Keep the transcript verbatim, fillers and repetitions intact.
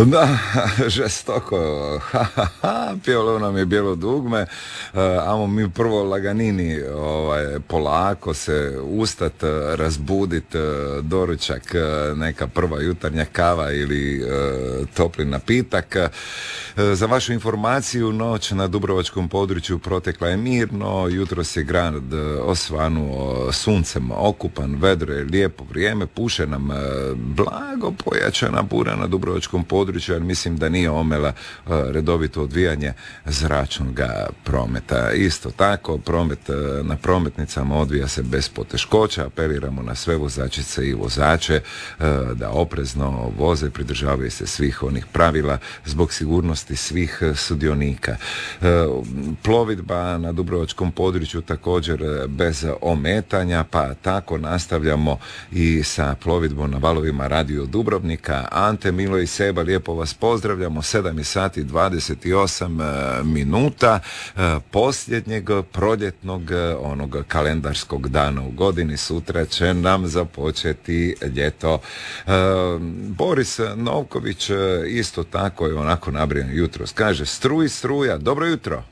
Da, žestoko. Ha, ha, ha, pjevalo nam je bijelo dugme. Uh, amo mi prvo laganini ovaj, polako se ustat, razbudit, doručak, neka prva jutarnja kava ili uh, topli napitak. Uh, za vašu informaciju, noć na dubrovačkom području protekla je mirno, jutros je grad osvanuo suncem, okupan, vedro je, lijepo vrijeme, puše nam uh, blago pojačana bura na dubrovačkom području, ali mislim da nije omela uh, redovito odvijanje zračnog prometa. Isto tako, promet uh, na prometnicama odvija se bez poteškoća. Apeliramo na sve vozačice i vozače uh, da oprezno voze, pridržavaju se svih onih pravila zbog sigurnosti svih uh, sudionika. Uh, plovidba na dubrovačkom području također uh, bez ometanja, pa tako nastavljamo i sa plovidbom na valovima Radio Dubrovnika. Ante, Milo i Seba, lijepo vas pozdravljamo. sedam sati dvadeset osam minuta posljednjeg proljetnog onog kalendarskog dana u godini. Sutra će nam započeti ljeto. Boris Novković isto tako je onako nabrijan jutros. Kaže, struj, struja, dobro jutro.